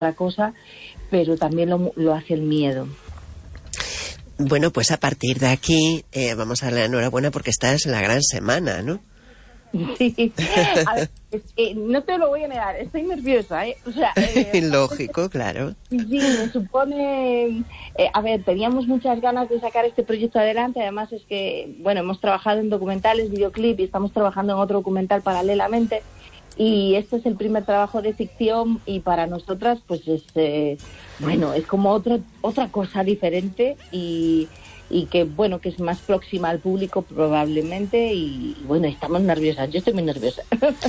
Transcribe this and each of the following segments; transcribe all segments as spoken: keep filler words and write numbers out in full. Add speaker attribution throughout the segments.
Speaker 1: otra cosa, pero también lo, lo hace el miedo.
Speaker 2: Bueno, pues a partir de aquí eh, vamos a darle la enhorabuena porque esta es la gran semana, ¿no?
Speaker 1: Sí, a ver, es que no te lo voy a negar, estoy nerviosa, ¿eh? O sea, eh,
Speaker 2: lógico, claro.
Speaker 1: Sí, me supone, eh, a ver, teníamos muchas ganas de sacar este proyecto adelante, además es que, bueno, hemos trabajado en documentales, videoclip y estamos trabajando en otro documental paralelamente y este es el primer trabajo de ficción y para nosotras pues es, eh, bueno, es como otra otra cosa diferente y... y que, bueno, que es más próxima al público probablemente y, bueno, estamos nerviosas, yo estoy muy nerviosa.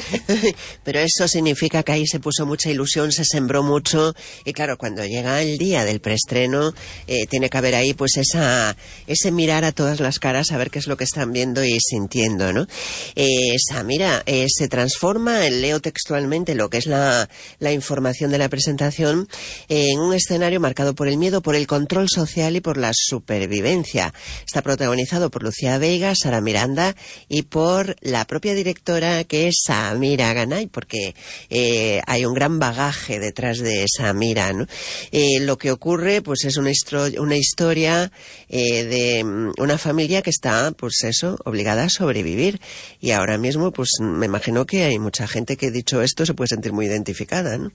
Speaker 2: Pero eso significa que ahí se puso mucha ilusión, se sembró mucho y claro, cuando llega el día del preestreno eh, tiene que haber ahí pues esa ese mirar a todas las caras a ver qué es lo que están viendo y sintiendo, ¿no? Eh, Samira, eh, se transforma, leo textualmente lo que es la, la información de la presentación, eh, en un escenario marcado por el miedo, por el control social y por la supervivencia. Está protagonizado por Lucía Veiga, Sara Miranda y por la propia directora que es Samira Ganay, porque eh, hay un gran bagaje detrás de Samira, ¿no? Eh, lo que ocurre pues es una, histro- una historia eh, de una familia que está pues eso, obligada a sobrevivir y ahora mismo pues me imagino que hay mucha gente que dicho esto se puede sentir muy identificada, ¿no?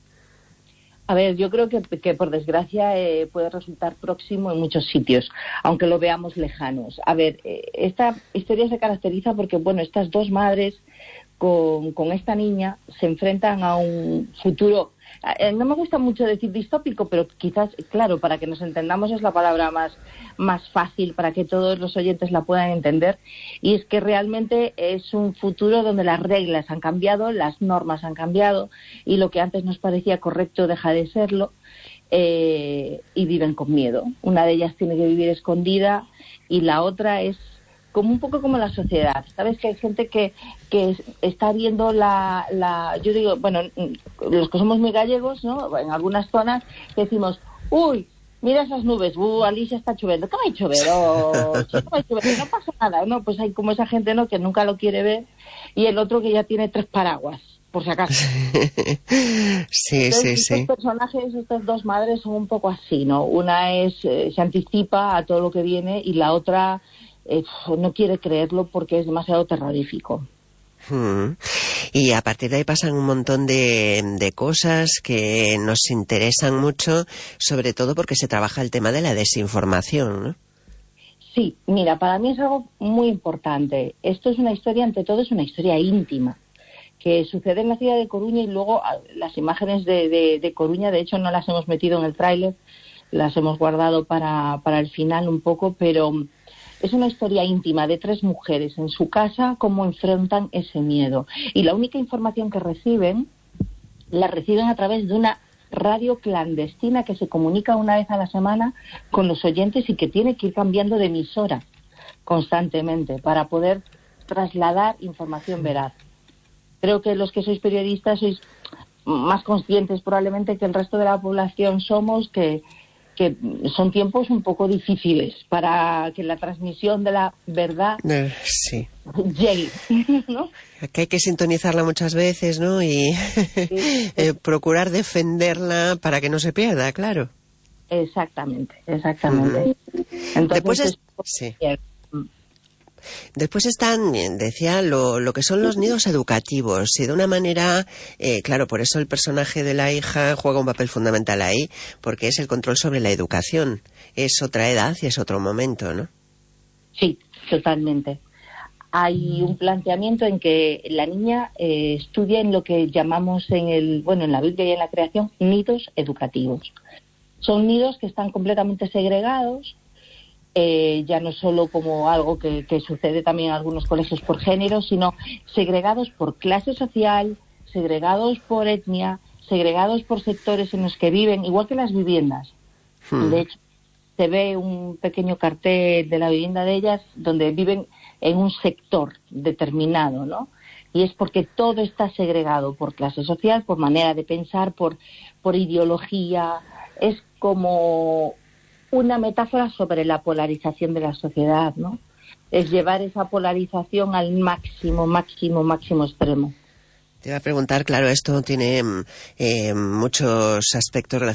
Speaker 1: A ver, yo creo que, que por desgracia eh, puede resultar próximo en muchos sitios, aunque lo veamos lejanos. A ver, eh, esta historia se caracteriza porque, bueno, estas dos madres con, con esta niña se enfrentan a un futuro, eh, no me gusta mucho decir distópico, pero quizás, claro, para que nos entendamos es la palabra más, más fácil, para que todos los oyentes la puedan entender, y es que realmente es un futuro donde las reglas han cambiado, las normas han cambiado, y lo que antes nos parecía correcto deja de serlo, eh, y viven con miedo. Una de ellas tiene que vivir escondida, y la otra es como un poco como la sociedad, ¿sabes? Que hay gente que, que está viendo la, la... Yo digo, bueno, los que somos muy gallegos, ¿no? En algunas zonas decimos, uy, mira esas nubes, uh, Alicia está lloviendo, ¿qué va a llover? Oh, sí, ¿qué va a llover? No pasa nada, ¿no? Pues hay como esa gente, ¿no? Que nunca lo quiere ver y el otro que ya tiene tres paraguas, por si acaso.
Speaker 2: Sí,
Speaker 1: Entonces,
Speaker 2: sí,
Speaker 1: estos
Speaker 2: sí.
Speaker 1: personajes, estas dos madres son un poco así, ¿no? Una es, eh, se anticipa a todo lo que viene y la otra... Eh, no quiere creerlo porque es demasiado terrorífico.
Speaker 2: Hmm. Y a partir de ahí pasan un montón de, de cosas que nos interesan mucho, sobre todo porque se trabaja el tema de la desinformación, ¿no?
Speaker 1: Sí, mira, para mí es algo muy importante. Esto es una historia, ante todo, es una historia íntima, que sucede en la ciudad de Coruña y luego las imágenes de, de, de Coruña, de hecho, no las hemos metido en el tráiler, las hemos guardado para, para el final un poco, pero... Es una historia íntima de tres mujeres en su casa, cómo enfrentan ese miedo. Y la única información que reciben, la reciben a través de una radio clandestina que se comunica una vez a la semana con los oyentes y que tiene que ir cambiando de emisora constantemente para poder trasladar información veraz. Creo que los que sois periodistas sois más conscientes probablemente que el resto de la población somos que... que son tiempos un poco difíciles para que la transmisión de la verdad
Speaker 2: eh, sí.
Speaker 1: llegue, ¿no?
Speaker 2: Que hay que sintonizarla muchas veces, ¿no? Y
Speaker 1: Sí.
Speaker 2: eh, procurar defenderla para que no se pierda, claro.
Speaker 1: Exactamente, exactamente.
Speaker 2: Uh-huh.
Speaker 1: Entonces,
Speaker 2: Después es...
Speaker 1: es...
Speaker 2: sí. Después están, decía, lo, lo que son los nidos educativos y de una manera, eh, claro, por eso el personaje de la hija juega un papel fundamental ahí, porque es el control sobre la educación. Es otra edad y es otro momento, ¿no?
Speaker 1: Sí, totalmente. Hay un planteamiento en que la niña eh, estudia en lo que llamamos en el, bueno, en la Biblia y en la creación, nidos educativos. Son nidos que están completamente segregados. Eh, ya no solo como algo que, que sucede también en algunos colegios por género, sino segregados por clase social, segregados por etnia, segregados por sectores en los que viven, igual que las viviendas. Hmm. De hecho, se ve un pequeño cartel de la vivienda de ellas donde viven en un sector determinado, ¿no? Y es porque todo está segregado por clase social, por manera de pensar, por, por ideología. Es como... una metáfora sobre la polarización de la sociedad, ¿no? Es llevar esa polarización al máximo, máximo, máximo extremo.
Speaker 2: Te iba a preguntar, claro, esto tiene eh, muchos aspectos relacionados